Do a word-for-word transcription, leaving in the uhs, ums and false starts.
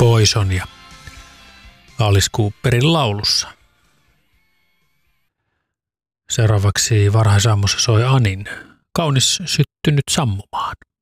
Poison ja Alice Cooperin laulussa. Seuraavaksi varhaisaamussa soi Anin Kaunis syttynyt sammumaan.